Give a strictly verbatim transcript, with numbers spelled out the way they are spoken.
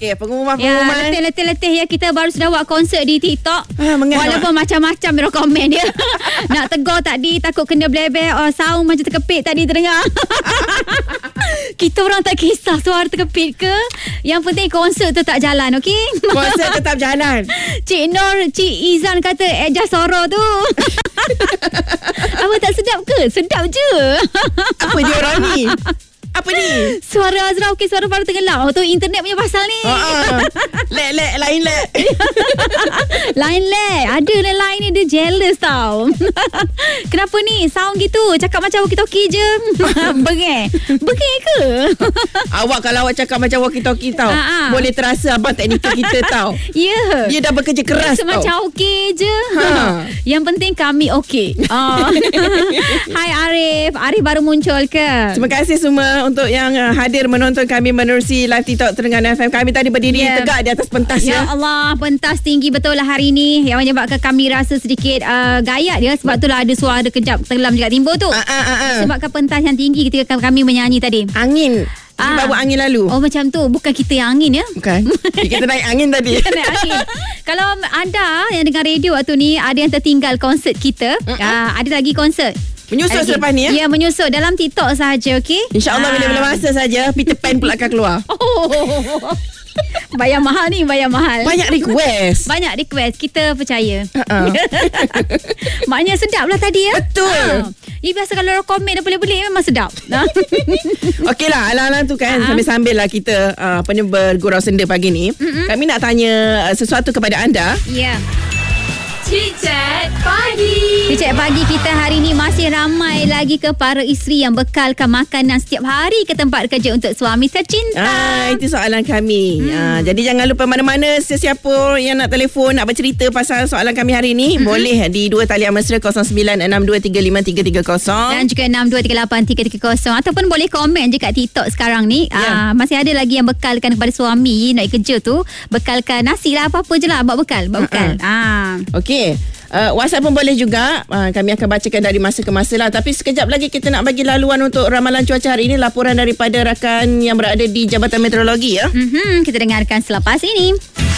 Okey, pengumuman Ya, pengumuman. letih-letih ya, kita baru sudah buat konsert di TikTok. Ah, Walaupun macam-macam dia komen dia. Nak tegur tadi takut kena blebek, oh, sound macam terkepit tadi terdengar. Kita orang tak kisah suara terkepit ke. Yang penting konsert tu tak jalan, okey? Konsert tetap jalan. Cik Nur, Cik Izan kata adjust suara tu. Apa tak sedap ke? Sedap je. Apa dia orang ni? Apa ni? Suara Azra okey, suara baru tenggelam. Oh tu internet punya pasal ni. Ha. Lek lek lain lek. Lain lek. Ada lah lain ni, dia jealous tau. Kenapa ni sound gitu? Cakap macam walkie-talkie je. Bengek. Bengek ke? Awak kalau awak cakap macam walkie-talkie tau, Ha-ha. boleh terasa abang teknikal kita tau. Ya. Dia dah bekerja keras tau. Macam okey je. Ha. Yang penting kami okey. Oh. Hai Arif. Arif baru muncul ke? Terima kasih semua untuk yang uh, hadir menonton kami menerusi live TikTok Terengganu F M. Kami tadi berdiri Yeah. tegak di atas pentas Ya ya. Allah, pentas tinggi betul lah hari ni, yang menyebabkan kami rasa sedikit uh, gayat dia. Sebab itulah ada suara kejap tenggelam juga timbul tu. Ah, ah, ah, ah. Sebabkan pentas yang tinggi ketika kami menyanyi tadi. Angin. Dia Ah. bawa angin lalu. Oh macam tu. Bukan kita yang angin ya. Bukan. Kita naik angin tadi. Kita naik angin. Kalau anda yang dengar radio waktu ni ada yang tertinggal konsert kita, uh-uh. uh, ada lagi konsert. Menyusul Lagi. selepas ni ya. Ya, menyusul dalam TikTok sahaja, okey? InsyaAllah Ah. bila-bila masa saja Peter Pan pula akan keluar. Oh. Bayar mahal ni, bayar mahal. Banyak request. Banyak request. Kita percaya. Uh-uh. Maknanya sedap lah tadi ya. Betul. Ha. Ya, biasa kalau orang komen dan pelik-pelik memang sedap. Okey lah, alang-alang tu kan, Ha. sambil-sambil lah kita uh, apa ni, bergurau senda pagi ni. Mm-hmm. Kami nak tanya uh, sesuatu kepada anda. Ya. Chit-chat pagi. Chit-chat pagi kita hari ni masih ramai lagi ke para isteri yang bekalkan makanan setiap hari ke tempat kerja untuk suami tercinta. Ah, itu soalan kami. Hmm. Ah, jadi jangan lupa mana-mana sesiapa yang nak telefon, nak bercerita pasal soalan kami hari ini, hmm. boleh di dua talian mesra kosong sembilan enam dua tiga lima tiga tiga kosong Dan juga enam dua tiga lapan tiga tiga kosong. Ataupun boleh komen je kat TikTok sekarang ni. Ya. Aa, masih ada lagi yang bekalkan kepada suami nak kerja tu. Bekalkan nasi lah, apa-apa je lah. Buat bekal. Buat bekal. Ah. Okey. Uh, WhatsApp pun boleh juga. uh, Kami akan bacakan dari masa ke masa lah. Tapi sekejap lagi kita nak bagi laluan untuk ramalan cuaca hari ini. Laporan daripada rakan yang berada di Jabatan Meteorologi ya. Mm-hmm, kita dengarkan selepas ini.